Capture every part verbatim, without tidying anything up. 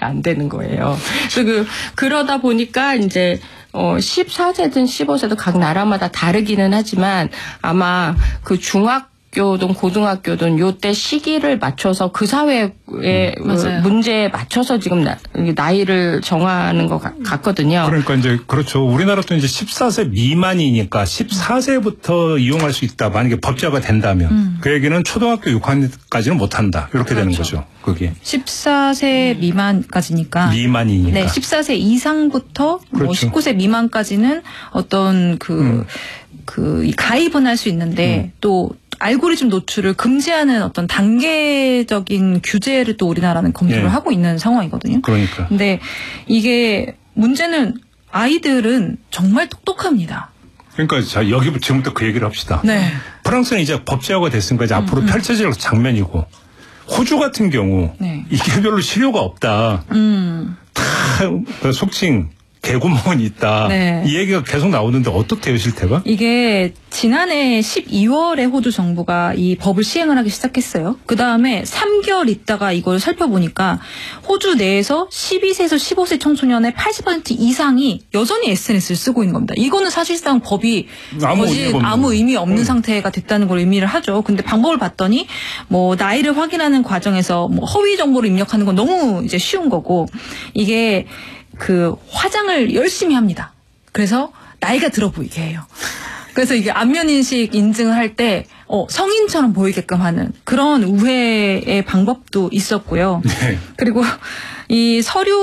안 되는 거예요. 그래서 그, 그러다 보니까 이제 어, 십사 세든 십오 세든 각 나라마다 다르기는 하지만 아마 그 중학교든 고등학교든 요때 시기를 맞춰서 그 사회의 음, 문제에 맞춰서 지금 나, 나이를 정하는 것 같, 같거든요. 그러니까 이제 그렇죠. 우리나라도 이제 십사 세 미만이니까 십사 세부터 이용할 수 있다. 만약에 법제화가 된다면 음. 그 얘기는 초등학교 육 학년까지는 못한다. 이렇게 그렇죠. 되는 거죠. 그게 십사 세 미만까지니까. 미만이니까. 네, 십사 세 이상부터 그렇죠. 뭐 십구 세 미만까지는 어떤 그, 음. 그 가입은 할 수 있는데 음. 또 알고리즘 노출을 금지하는 어떤 단계적인 규제를 또 우리나라는 검토를 예. 하고 있는 상황이거든요. 그러니까. 근데 이게 문제는 아이들은 정말 똑똑합니다. 그러니까 자 여기 지금부터 그 얘기를 합시다. 네. 프랑스는 이제 법제화가 됐으니까 이제 음, 앞으로 음. 펼쳐질 장면이고 호주 같은 경우 네. 이게 별로 실효가 없다. 음. 다 속칭 개구멍은 있다. 네. 이 얘기가 계속 나오는데 어떻게 해요, 실태가? 이게 지난해 십이월에 호주 정부가 이 법을 시행을 하기 시작했어요. 그 다음에 삼 개월 있다가 이걸 살펴보니까 호주 내에서 십이 세에서 십오 세 청소년의 팔십 퍼센트 이상이 여전히 에스엔에스를 쓰고 있는 겁니다. 이거는 사실상 법이 아무, 의미 아무 의미 없는 음. 상태가 됐다는 걸 의미를 하죠. 근데 방법을 봤더니 뭐 나이를 확인하는 과정에서 뭐 허위 정보를 입력하는 건 너무 이제 쉬운 거고 이게 그 화장을 열심히 합니다. 그래서 나이가 들어 보이게 해요. 그래서 이게 안면인식 인증을 할 때 어, 성인처럼 보이게끔 하는 그런 우회의 방법도 있었고요. 네. 그리고 이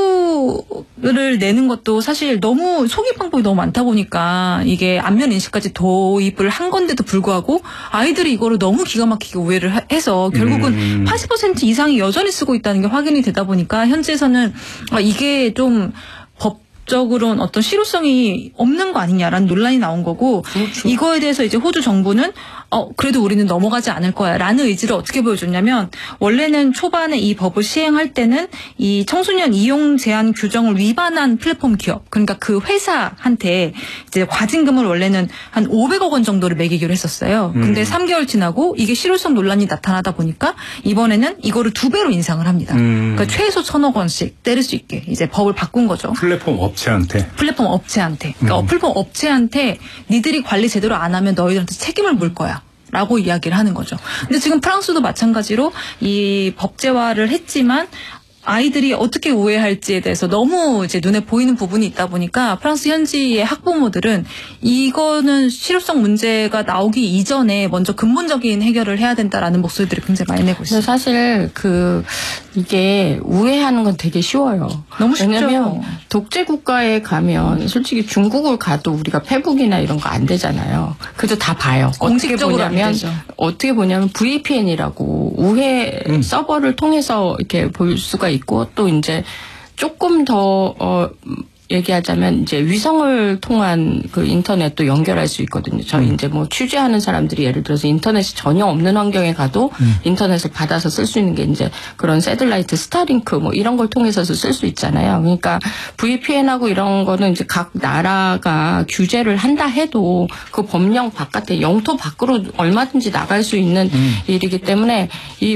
서류를 내는 것도 사실 너무 속이 방법이 너무 많다 보니까 이게 안면인식까지 도입을 한 건데도 불구하고 아이들이 이거를 너무 기가 막히게 우회를 해서 결국은 음. 팔십 퍼센트 이상이 여전히 쓰고 있다는 게 확인이 되다 보니까 현재에서는 이게 좀 법 적으로는 어떤 실효성이 없는 거 아니냐라는 논란이 나온 거고 그렇죠. 이거에 대해서 이제 호주 정부는 어 그래도 우리는 넘어가지 않을 거야 라는 의지를 어떻게 보여줬냐면 원래는 초반에 이 법을 시행할 때는 이 청소년 이용 제한 규정을 위반한 플랫폼 기업 그러니까 그 회사한테 이제 과징금을 원래는 한 오백억 원 정도를 매기기로 했었어요. 근데 음. 삼 개월 지나고 이게 실효성 논란이 나타나다 보니까 이번에는 이거를 두 배로 인상을 합니다. 음. 그러니까 최소 천억 원씩 때릴 수 있게 이제 법을 바꾼 거죠. 플랫폼 업 업체한테. 플랫폼 업체한테. 그러니까 음. 플랫폼 업체한테 니들이 관리 제대로 안 하면 너희들한테 책임을 물 거야. 라고 이야기를 하는 거죠. 근데 지금 프랑스도 마찬가지로 이 법제화를 했지만 아이들이 어떻게 우회할지에 대해서 너무 이제 눈에 보이는 부분이 있다 보니까 프랑스 현지의 학부모들은 이거는 실효성 문제가 나오기 이전에 먼저 근본적인 해결을 해야 된다라는 목소리들을 굉장히 많이 내고 있어요. 사실 그 이게 우회하는 건 되게 쉬워요. 너무 쉽죠. 왜냐면 독재 국가에 가면 솔직히 중국을 가도 우리가 페북이나 이런 거 안 되잖아요. 그래서 다 봐요. 어떻게 보냐면 어떻게 보냐면 브이피엔이라고 우회 음. 서버를 통해서 이렇게 볼 수가 있고 또 이제 조금 더 어, 얘기하자면 이제 위성을 통한 그 인터넷도 연결할 수 있거든요. 저희 음. 이제 뭐 취재하는 사람들이 예를 들어서 인터넷이 전혀 없는 환경에 가도 음. 인터넷을 받아서 쓸 수 있는 게 이제 그런 새들라이트, 스타링크 뭐 이런 걸 통해서도 쓸 수 있잖아요. 그러니까 브이피엔하고 이런 거는 이제 각 나라가 규제를 한다 해도 그 법령 바깥에 영토 밖으로 얼마든지 나갈 수 있는 음. 일이기 때문에 이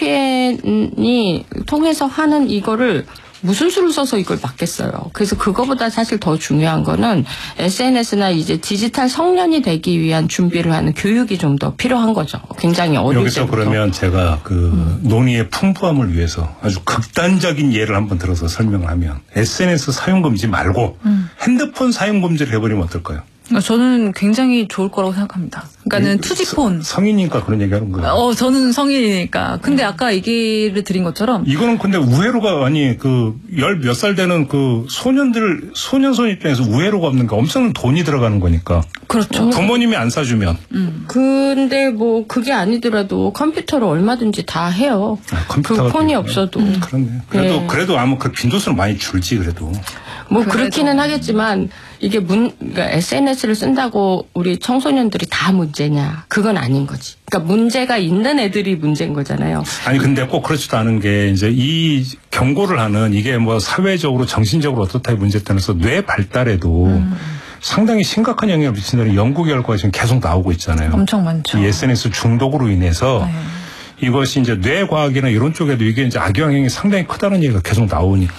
브이피엔이 통해서 하는 이거를 무슨 수를 써서 이걸 막겠어요. 그래서 그거보다 사실 더 중요한 거는 에스엔에스나 이제 디지털 성년이 되기 위한 준비를 하는 교육이 좀 더 필요한 거죠. 굉장히 어릴 여기서 때부터. 그러면 제가 그 음. 논의의 풍부함을 위해서 아주 극단적인 예를 한번 들어서 설명을 하면 에스엔에스 사용 금지 말고 음. 핸드폰 사용 금지를 해버리면 어떨까요? 저는 굉장히 좋을 거라고 생각합니다. 그러니까는 음, 투지폰. 서, 성인이니까 그런 얘기하는 거예요. 어, 저는 성인이니까. 근데 음. 아까 얘기를 드린 것처럼 이거는 근데 우회로가 아니 그 열 몇 살 되는 그 소년들 소년손 입장에서 우회로가 없는 게 엄청난 돈이 들어가는 거니까. 그렇죠. 부모님이 안 사주면. 음. 근데 뭐 그게 아니더라도 컴퓨터로 얼마든지 다 해요. 아, 컴퓨터가 그 폰이 없어도. 음. 그렇네. 그래도 네. 그래도 아마 그 빈도수는 많이 줄지 그래도. 뭐 그래도. 그렇기는 하겠지만 이게 문 그러니까 에스엔에스를 쓴다고 우리 청소년들이 다 문제냐? 그건 아닌 거지. 그러니까 문제가 있는 애들이 문제인 거잖아요. 아니 근데 꼭 그렇지도 않은 게 이제 이 경고를 하는 이게 뭐 사회적으로 정신적으로 어떻다의 문제에 따라서 뇌 발달에도 음. 상당히 심각한 영향을 미친다는 연구 결과가 지금 계속 나오고 있잖아요. 엄청 많죠. 이 에스엔에스 중독으로 인해서 네. 이것이 이제 뇌과학이나 이런 쪽에도 이게 이제 악영향이 상당히 크다는 얘기가 계속 나오니까.